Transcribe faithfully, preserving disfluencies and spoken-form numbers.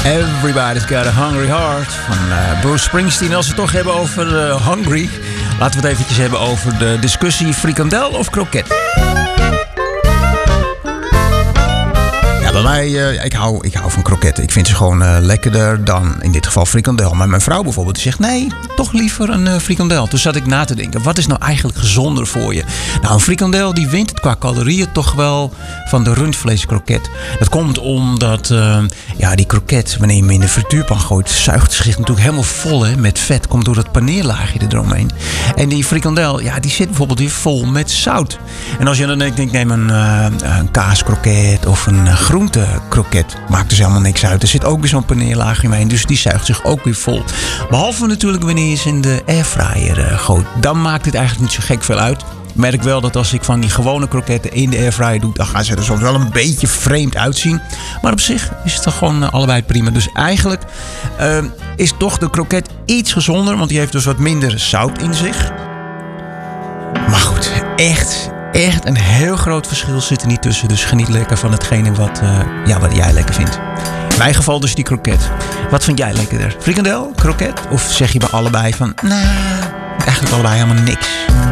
Everybody's Got a Hungry Heart van uh, Bruce Springsteen. Als we het toch hebben over uh, hungry, laten we het eventjes hebben over de discussie frikandel of kroket. Bij mij, uh, ik, hou, ik hou van kroketten. Ik vind ze gewoon uh, lekkerder dan in dit geval frikandel. Maar mijn vrouw bijvoorbeeld die zegt nee, toch liever een uh, frikandel. Toen zat ik na te denken, wat is nou eigenlijk gezonder voor je? Nou, een frikandel die wint het qua calorieën toch wel van de rundvleeskroket. Dat komt omdat uh, ja, die kroket, wanneer je hem in de frituurpan gooit, zuigt zich natuurlijk helemaal vol hè, met vet. Komt door dat paneerlaagje eromheen. En die frikandel, ja, die zit bijvoorbeeld weer vol met zout. En als je dan denkt, ik neem een, uh, een kaaskroket of een uh, groen kroket, maakt dus helemaal niks uit. Er zit ook weer zo'n paneerlaagje omheen, dus die zuigt zich ook weer vol. Behalve natuurlijk wanneer je ze in de airfryer uh, gooit. Dan maakt het eigenlijk niet zo gek veel uit. Ik merk wel dat als ik van die gewone kroketten in de airfryer doe, dan gaan ze er soms wel een beetje vreemd uitzien. Maar op zich is het toch gewoon uh, allebei prima. Dus eigenlijk uh, is toch de kroket iets gezonder, want die heeft dus wat minder zout in zich. Maar goed, echt... Echt een heel groot verschil zit er niet tussen. Dus geniet lekker van hetgene wat, uh, ja, wat jij lekker vindt. In mijn geval dus die kroket. Wat vind jij lekkerder? Frikandel, kroket? Of zeg je bij allebei van... Nou, nah, eigenlijk allebei helemaal niks?